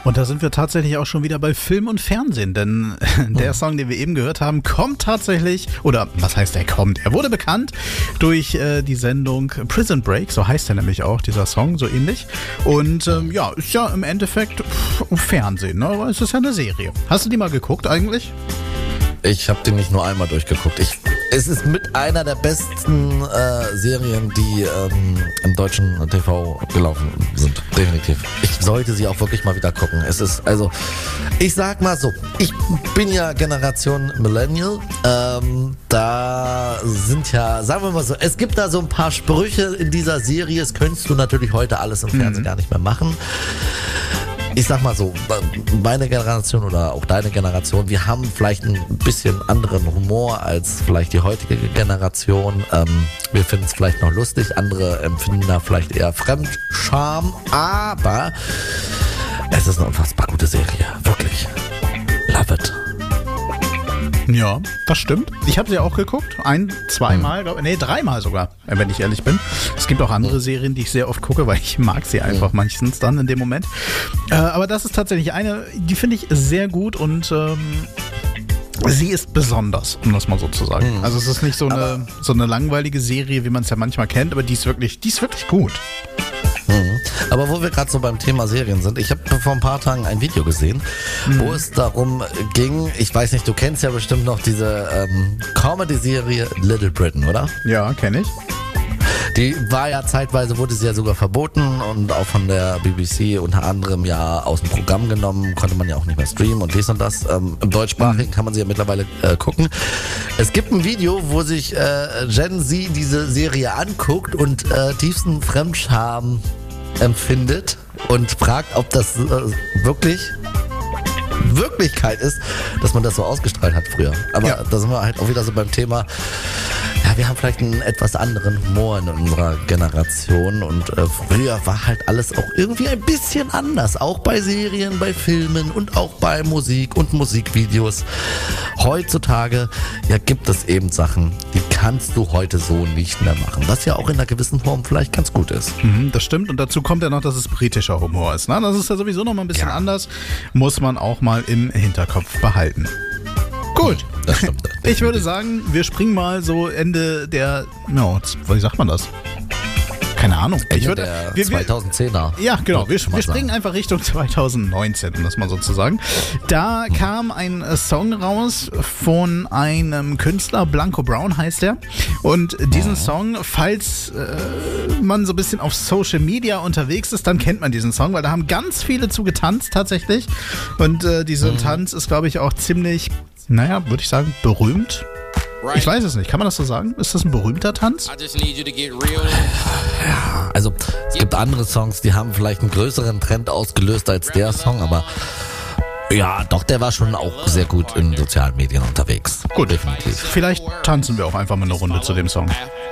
Und da sind wir tatsächlich auch schon wieder bei Film und Fernsehen, denn der Song, den wir eben gehört haben, kommt tatsächlich, oder was heißt er kommt? Er wurde bekannt durch die Sendung Prison Break, so heißt er nämlich auch, dieser Song, so ähnlich. Und ja, ist ja im Endeffekt Fernsehen, ne? Aber es ist ja eine Serie. Hast du die mal geguckt eigentlich? Ich habe den nicht nur einmal durchgeguckt. Es ist mit einer der besten Serien, die im deutschen TV gelaufen sind. Definitiv. Ich sollte sie auch wirklich mal wieder gucken. Es ist, also, ich sag mal so, ich bin ja Generation Millennial. Da sind ja, sagen wir mal so, es gibt da so ein paar Sprüche in dieser Serie. Das könntest du natürlich heute alles im Fernsehen gar nicht mehr machen. Ich sag mal so, meine Generation oder auch deine Generation, wir haben vielleicht ein bisschen anderen Humor als vielleicht die heutige Generation. Wir finden es vielleicht noch lustig, andere empfinden da vielleicht eher Fremdscham, aber es ist eine unfassbar gute Serie, wirklich. Love it. Ja, das stimmt. Ich habe sie auch geguckt. Zweimal, dreimal sogar, wenn ich ehrlich bin. Es gibt auch andere Serien, die ich sehr oft gucke, weil ich mag sie einfach meistens dann in dem Moment. Aber das ist tatsächlich eine, die finde ich sehr gut und sie ist besonders, um das mal so zu sagen. Also es ist nicht so eine langweilige Serie, wie man es ja manchmal kennt, aber die ist wirklich gut. Aber wo wir gerade so beim Thema Serien sind, ich habe vor ein paar Tagen ein Video gesehen, wo es darum ging, ich weiß nicht, du kennst ja bestimmt noch diese Comedy-Serie Little Britain, oder? Ja, kenne ich. Die war ja zeitweise, wurde sie ja sogar verboten und auch von der BBC unter anderem ja aus dem Programm genommen, konnte man ja auch nicht mehr streamen und dies und das. Im Deutschsprachigen kann man sie ja mittlerweile gucken. Es gibt ein Video, wo sich Gen Z diese Serie anguckt und tiefsten Fremdscham empfindet und fragt, ob das Wirklichkeit ist, dass man das so ausgestrahlt hat früher. Aber da sind wir halt auch wieder so beim Thema, ja, wir haben vielleicht einen etwas anderen Humor in unserer Generation und früher war halt alles auch irgendwie ein bisschen anders, auch bei Serien, bei Filmen und auch bei Musik und Musikvideos. Heutzutage gibt es eben Sachen, die kannst du heute so nicht mehr machen, was ja auch in einer gewissen Form vielleicht ganz gut ist. Das stimmt und dazu kommt ja noch, dass es britischer Humor ist. Ne? Das ist ja sowieso noch mal ein bisschen anders, muss man auch mal im Hinterkopf behalten. Gut. Das stimmt. Ich würde sagen, wir springen mal so Ende der, wie sagt man das? Keine Ahnung. Der 2010er. Ja, genau. Wir springen einfach Richtung 2019, um das mal so zu sagen. Da kam ein Song raus von einem Künstler, Blanco Brown heißt er. Und diesen Song, falls man so ein bisschen auf Social Media unterwegs ist, dann kennt man diesen Song, weil da haben ganz viele zu getanzt tatsächlich. Und dieser Tanz ist, glaube ich, auch ziemlich, würde ich sagen, berühmt. Ich weiß es nicht. Kann man das so sagen? Ist das ein berühmter Tanz? Ja, also es gibt andere Songs, die haben vielleicht einen größeren Trend ausgelöst als der Song, aber ja, doch, der war schon auch sehr gut in sozialen Medien unterwegs. Gut, definitiv. Vielleicht tanzen wir auch einfach mal eine Runde zu dem Song.